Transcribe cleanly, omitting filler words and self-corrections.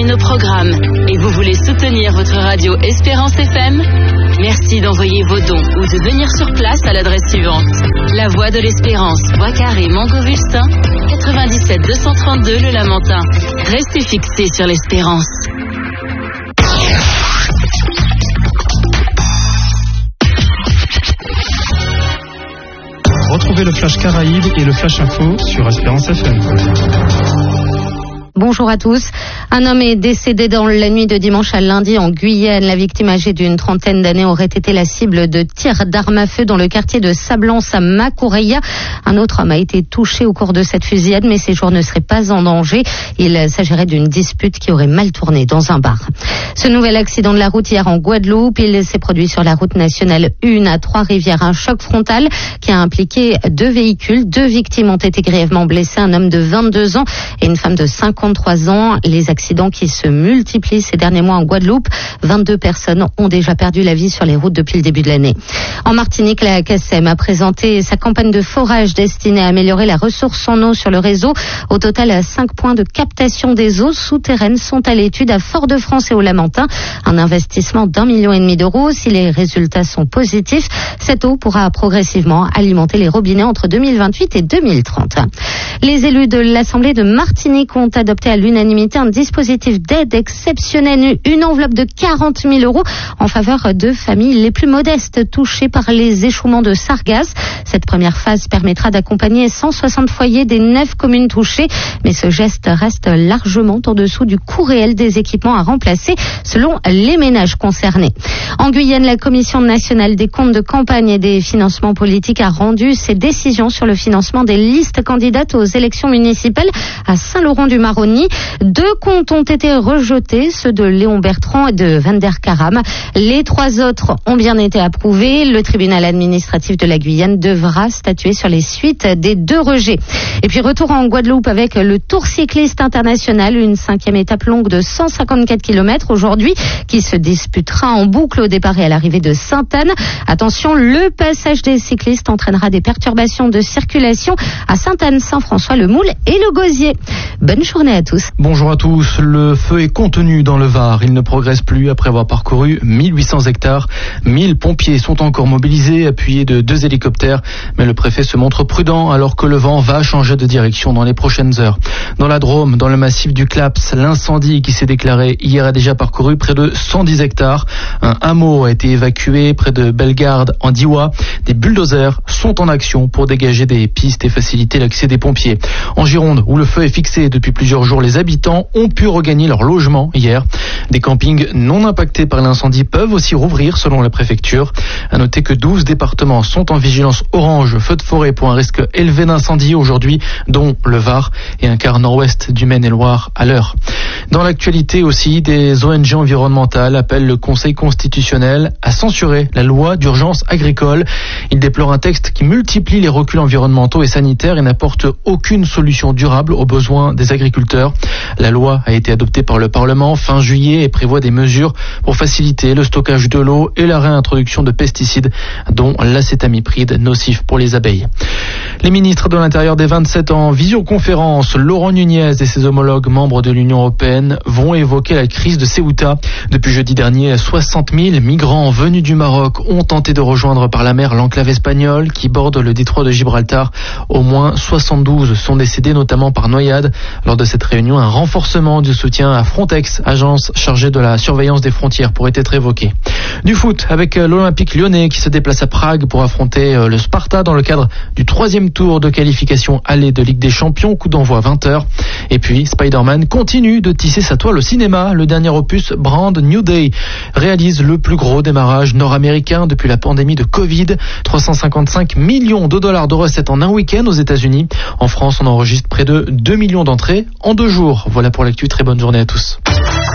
aimez nos programmes et vous voulez soutenir votre radio Espérance FM, merci d'envoyer vos dons ou de venir sur place à l'adresse suivante. La Voie de l'Espérance, Bois-Carré, Montgovulsin, 97 232 Le Lamentin. Restez fixés sur l'Espérance. Retrouvez le Flash Caraïbes et le Flash Info sur Espérance FM. Bonjour à tous. Un homme est décédé dans la nuit de dimanche à lundi en Guyane. La victime âgée d'une trentaine d'années aurait été la cible de tirs d'armes à feu dans le quartier de Sablance à Makureya. Un autre homme a été touché au cours de cette fusillade, mais ses jours ne seraient pas en danger. Il s'agirait d'une dispute qui aurait mal tourné dans un bar. Ce nouvel accident de la route hier en Guadeloupe, il s'est produit sur la route nationale 1 à Trois-Rivières. Un choc frontal qui a impliqué 2 véhicules. 2 victimes ont été grièvement blessées, un homme de 22 ans et une femme de 53 ans. Les accidents qui se multiplient ces derniers mois en Guadeloupe. 22 personnes ont déjà perdu la vie sur les routes depuis le début de l'année. En Martinique, la CACEM a présenté sa campagne de forage destinée à améliorer la ressource en eau sur le réseau. Au total, 5 points de captation des eaux souterraines sont à l'étude à Fort-de-France et au Lamentin. Un investissement d'1,5 million d'euros. Si les résultats sont positifs, cette eau pourra progressivement alimenter les robinets entre 2028 et 2030. Les élus de l'Assemblée de Martinique ont adopté à l'unanimité un dispositif d'aide exceptionnelle, une enveloppe de 40 000 euros en faveur de familles les plus modestes touchées par les échouements de sargasses. Cette première phase permettra d'accompagner 160 foyers des 9 communes touchées, mais ce geste reste largement en dessous du coût réel des équipements à remplacer selon les ménages concernés. En Guyane, la Commission nationale des comptes de campagne et des financements politiques a rendu ses décisions sur le financement des listes candidates aux élections municipales à Saint-Laurent-du-Maroni. 2 comptes ont été rejetés, ceux de Léon Bertrand et de Van der Karam. Les 3 autres ont bien été approuvés. Le tribunal administratif de la Guyane devra statuer sur les suites des 2 rejets. Et puis retour en Guadeloupe avec le Tour cycliste international, une 5e étape longue de 154 km aujourd'hui qui se disputera en boucle au départ et à l'arrivée de Sainte-Anne. Attention, le passage des cyclistes entraînera des perturbations de circulation à Sainte-Anne, Saint-François-le-Moule et le Gosier. Bonne journée à tous. Bonjour à tous. Le feu est contenu dans le Var. Il ne progresse plus après avoir parcouru 1800 hectares. 1000 pompiers sont encore mobilisés, appuyés de 2 hélicoptères. Mais le préfet se montre prudent alors que le vent va changer de direction dans les prochaines heures. Dans la Drôme, dans le massif du Claps, l'incendie qui s'est déclaré hier a déjà parcouru près de 110 hectares. Un hameau a été évacué près de Bellegarde en Diois. Des bulldozers sont en action pour dégager des pistes et faciliter l'accès des pompiers. En Gironde, où le feu est fixé depuis plusieurs jours, les habitants ont pu regagner leur logement hier. Des campings non impactés par l'incendie peuvent aussi rouvrir selon la préfecture. À noter que 12 départements sont en vigilance orange feu de forêt pour un risque élevé d'incendie aujourd'hui, dont le Var et un quart nord-ouest du Maine-et-Loire à l'heure. Dans l'actualité aussi, des ONG environnementales appellent le Conseil constitutionnel à censurer la loi d'urgence agricole. Ils déplorent un texte qui multiplie les reculs environnementaux et sanitaires et n'apporte aucune solution durable aux besoins des agriculteurs. La loi a été adoptée par le Parlement fin juillet et prévoit des mesures pour faciliter le stockage de l'eau et la réintroduction de pesticides, dont l'acétamipride, nocif pour les abeilles. Les ministres de l'Intérieur des 27 en visioconférence, Laurent Nunez et ses homologues membres de l'Union européenne vont évoquer la crise de Ceuta. Depuis jeudi dernier, 60 000 migrants venus du Maroc ont tenté de rejoindre par la mer l'enclave espagnole qui borde le détroit de Gibraltar. Au moins 72 sont décédés, notamment par noyade. Lors de cette réunion, un renforcement du soutien à Frontex, agence chargée de la surveillance des frontières, pourrait être évoqué. Du foot avec l'Olympique lyonnais qui se déplace à Prague pour affronter le Sparta dans le cadre du 3e tour de qualification aller de Ligue des Champions, coup d'envoi 20h. Et puis Spider-Man continue de tisser sa toile au cinéma. Le dernier opus, Brand New Day, réalise le plus gros démarrage nord-américain depuis la pandémie de Covid. 355 millions de dollars de recettes en un week-end aux États-Unis. En France, on enregistre près de 2 millions d'entrées en 2 jours. Voilà pour l'actu. Très bonne journée à tous.